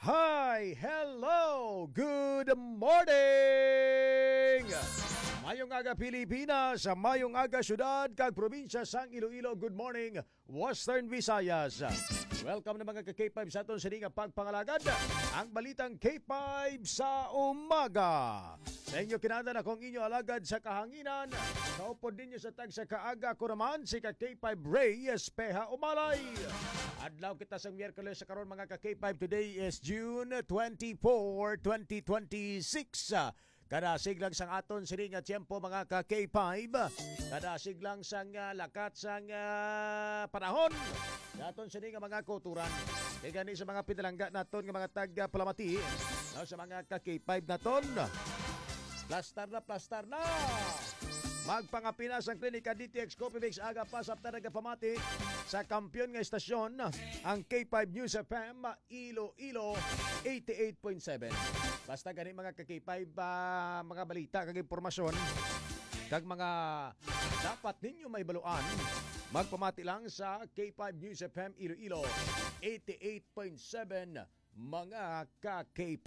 Hi! Hello! Good morning! Mayong aga Pilipinas, mayong aga syudad, kag probinsya sang Iloilo. Good morning, Western Visayas. Welcome na mga ka-K5 sa aton sining pagpangalagad. Ang balitang K5 sa umaga. Sa inyo kinanda na kung inyo alagad sa kahanginan. Kaupod ninyo sa tag sa kaaga ko naman si ka-K5 Ray Espeha Umalay. Adlaw kita sa Miyerkules sa karon mga ka-K5. Today is June 24, 2026. Kada siglang sang aton sining tiyempo mga ka-K5. Kada siglang sang lakat sang panahon. Daton sining mga kulturan. Kaya gani sa mga pinalangga naton nga mga tag-palamati. Sa mga ka-K5 naton. Plastar na! Magpangapinas ang klinika DTX Copimix aga pa sa nagapamati sa kampiyon nga estasyon ang K5 News FM Iloilo 88.7. Basta gani mga ka-K5 mga balita kag impormasyon kag mga dapat ninyo may baluan, magpamati lang sa K5 News FM Iloilo 88.7 mga ka-K5.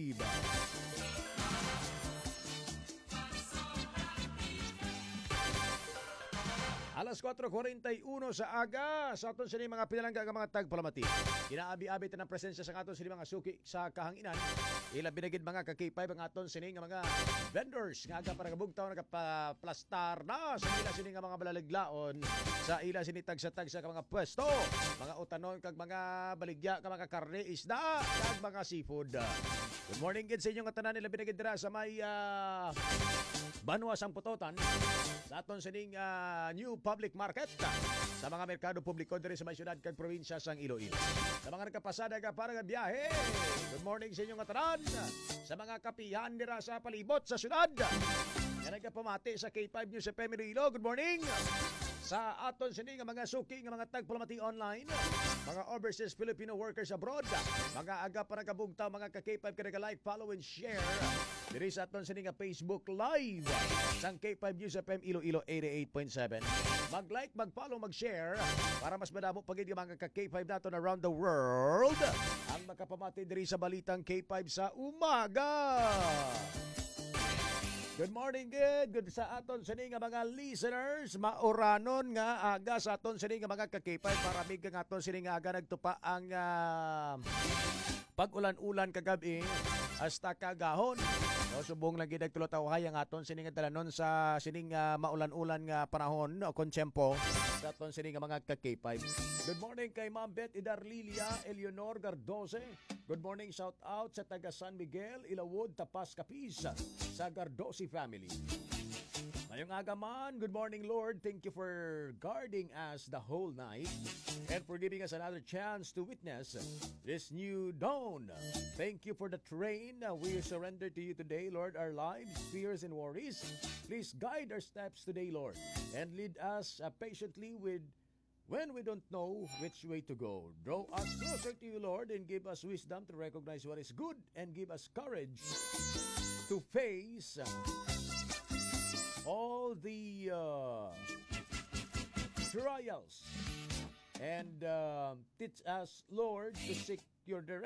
Alas 4:41 sa aga sa aton sini mga pinalangga nga mga tagpalamati. Inaabi-abi ta ng presensya sa aton sini mga suki sa kahanginan. Ila binagid mga ka-K5 ang aton sini nga mga vendors nga aga para kabugtaw nagaplastar na sa ila sini nga mga balaliglaon sa ila sini tagsa-tagsa ka mga pwesto, mga utanon kag mga baligya ka mga karne, isda kag mga seafood. Good morning gid sa inyo nga tanan, nila binagid dira sa may Banwa sang Putotan sa aton sining new public market sa mga merkado publiko diri sa may syudad kag probinsya sang Iloilo. Sa mga nagkapasada ka para nga biyahe, good morning sa inyong tanan. Sa mga kapihan dira sa palibot sa syudad, nga nagkapamati sa K5 News FM Iloilo, good morning. Sa aton sining mga suki nga mga tagpalamati online, mga overseas Filipino workers abroad, mga aga para kabugtaw mga ka-K5 ka like, follow and share diri sa aton sining Facebook Live sang K5 News FM Iloilo 88.7. Mag-like, mag-follow, mag-share para mas madamo pagid mga ka-K5 naton around the world ang makapamati diri sa balitang K5 sa umaga. Good morning, good sa aton sining mga listeners, mauranon nga aga sa aton sining mga ka-K5 para mig nga aton sining aga nagtupa ang pag-ulan-ulan kagabi hasta kagahon. No, subong lang gid nagtulotawhay ang aton sining talanon sa sining maulan-ulan nga panahon o konsyempo sa aton sining mga ka-K5. Good morning kay Ma'am Beth Idarlilia Eleonor Gardose. Good morning, shout out sa taga San Miguel, Ilawod, Tapas, Capiz sa Gardosi family. Ngayong aga man, good morning Lord. Thank you for guarding us the whole night and for giving us another chance to witness this new dawn. Thank you for the train. We surrender to you today, Lord, our lives, fears, and worries. Please guide our steps today, Lord, and lead us patiently when we don't know which way to go. Draw us closer to you, Lord, and give us wisdom to recognize what is good and give us courage to face all the trials and teach us, Lord, to seek your direction